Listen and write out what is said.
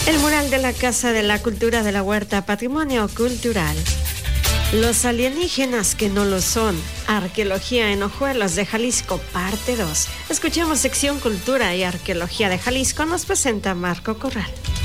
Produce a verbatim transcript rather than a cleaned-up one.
El mural de la Casa de la Cultura de la Huerta, Patrimonio Cultural. Los alienígenas que no lo son. Arqueología en Hojuelos de Jalisco, parte dos. Escuchemos sección Cultura y Arqueología de Jalisco. Nos presenta Marco Corral.